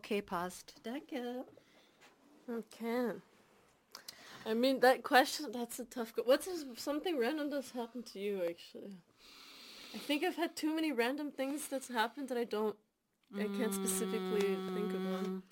Okay, passt. Danke. Okay. I mean, that question, that's a tough... What's something random that's happened to you, actually? I think I've had too many random things that's happened that I can't specifically think of one.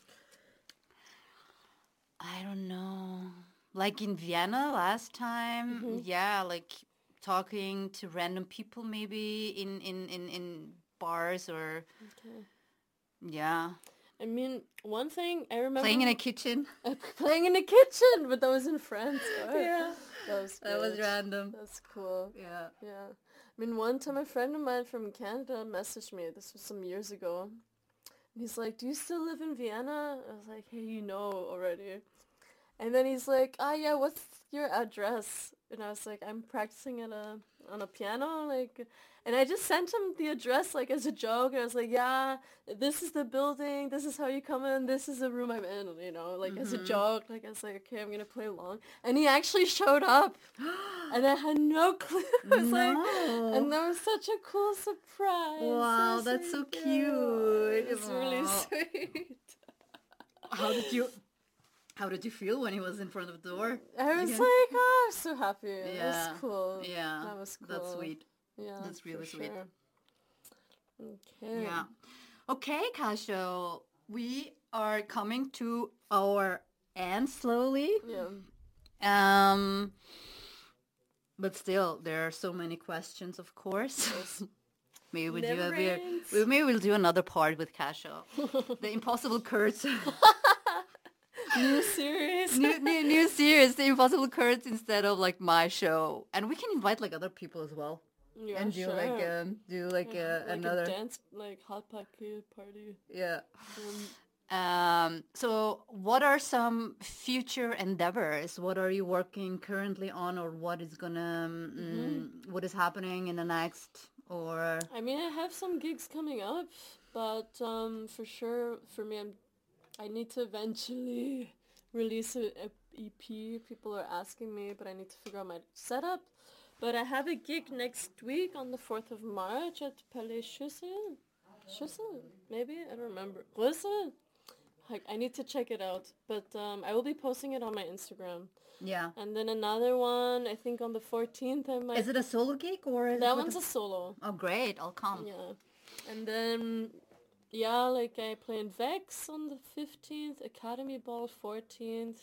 I don't know. Like in Vienna last time, yeah, like talking to random people maybe in bars or... Okay. Yeah. I mean, one thing I remember... Playing in a kitchen. Playing in a kitchen, but that was in France, right? Yeah. That was good. That was random. That's cool. Yeah. Yeah. I mean, one time a friend of mine from Canada messaged me, this was some years ago, and he's like, do you still live in Vienna? I was like, hey, you know already. And then he's like, yeah, what's your address? And I was like, I'm practicing on a piano, like, and I just sent him the address, like, as a joke, and I was like, yeah, this is the building, this is how you come in, this is the room I'm in, you know, like, as a joke, like, I was like, okay, I'm gonna play along, and he actually showed up, and I had no clue. And that was such a cool surprise. Wow, that's so cute. It's really sweet. How did you feel when he was in front of the door? I was like, oh, I'm so happy. Yeah. That was cool. Yeah. That was cool. That's sweet. Yeah. That's really sweet. Sure. Okay. Yeah. Okay, Kasia, we are coming to our end slowly. Yeah. But still, there are so many questions, of course. Yes. Maybe we'll do another part with Kasia. The Impossible Kurtz. New series. new series, The Impossible Kurtz, instead of like my show. And we can invite like other people as well. Yeah, and do sure. like another a dance, like hot pocket party. Yeah. So what are some future endeavors? What are you working currently on, or what is gonna what is happening in the next, or... I mean, I have some gigs coming up, but for sure for me I need to eventually release a EP. People are asking me, but I need to figure out my setup. But I have a gig next week on the 4th of March at Palais Schüssel. Schüssel? Maybe? I don't remember. Rüssel? I need to check it out. But I will be posting it on my Instagram. Yeah. And then another one, I think on the 14th I might... Is it a solo gig or... That one's a solo. Oh, great. I'll come. Yeah. And then... Yeah, like I play in Vex on the 15th, Academy Ball 14th.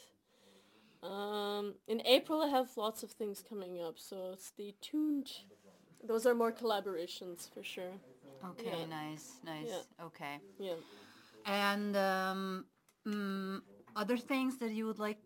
In April I have lots of things coming up, so stay tuned. Those are more collaborations for sure. Okay, yeah. Nice. Yeah. Okay. Yeah. And other things that you would like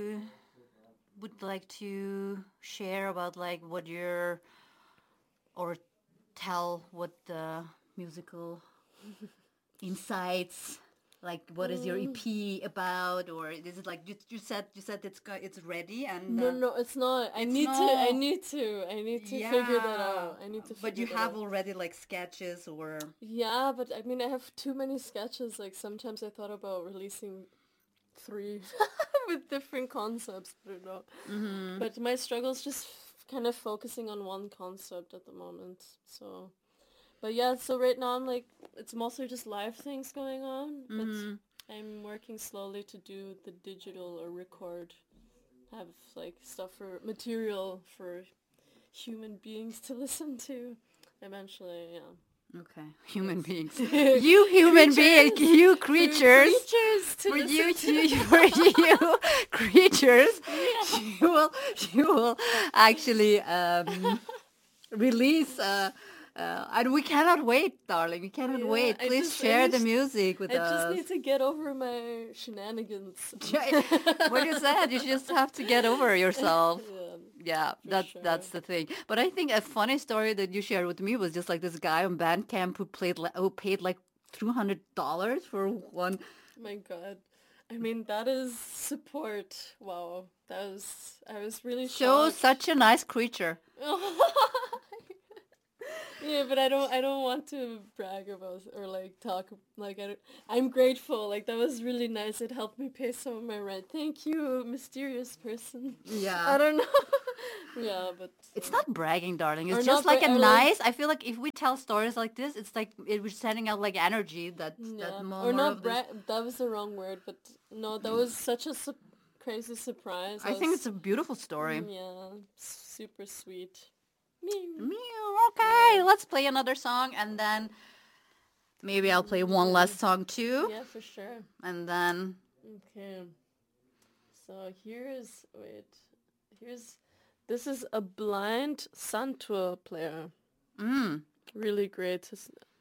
to share about, like, what your, or tell what the musical insights, like, what is your EP about, or is it like you said it's ready? And no, it's not. I need to figure that out. But you have already like sketches, or... Yeah, but I mean, I have too many sketches. Like, sometimes I thought about releasing 3 with different concepts, but no. But my struggle is just kind of focusing on one concept at the moment. So. But yeah, so right now I'm like, it's mostly just live things going on, but I'm working slowly to do the digital or record, have like stuff for material for human beings to listen to eventually, yeah. Okay, human beings. You human beings, you creatures. For you creatures, yeah. you will actually release... and we cannot wait, darling. We cannot wait. Please share the music with us. I just need to get over my shenanigans. What you said, you just have to get over yourself. Yeah, sure. That's the thing. But I think a funny story that you shared with me was just like this guy on Bandcamp who paid like $200 for one. Oh my God. I mean, that is support. Wow. I was really shocked. Such a nice creature. Yeah, but I don't want to brag about or like talk like I'm grateful. Like, that was really nice. It helped me pay some of my rent. Thank you, mysterious person. Yeah. I don't know. Yeah, but It's not bragging, darling. Or It's not just like a bra- or like- nice. I feel like if we tell stories like this, it's like we're sending out like energy. That yeah, more, or more not of this. that was the wrong word, but no, that was such a crazy surprise. I think it's a beautiful story. Yeah, super sweet. Meow. Meow. Okay, let's play another song, and then maybe I'll play one last song too, Yeah, for sure. and then Okay. So this is a blind Sun Tour player. mm, Really great.